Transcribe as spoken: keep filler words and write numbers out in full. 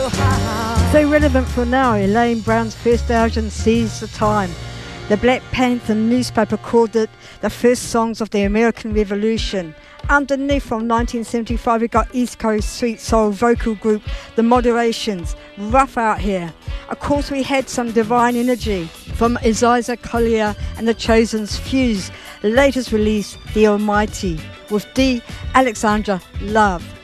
So relevant for now, Elaine Brown's first album, Seize the Time. The Black Panther newspaper called it the first songs of the American Revolution. Underneath, from nineteen seventy-five, we got East Coast sweet soul vocal group The Moderations, Rough Out Here. Of course, we had some Divine Energy from Isaiah Collier and The Chosen's Fuse, latest release The Almighty, with D. Alexandra Love.